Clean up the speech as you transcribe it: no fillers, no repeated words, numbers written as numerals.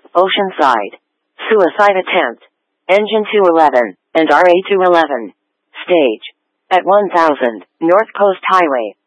Oceanside. Suicide attempt. Engine 211 and RA211. Stage. At 1000 North Coast Highway.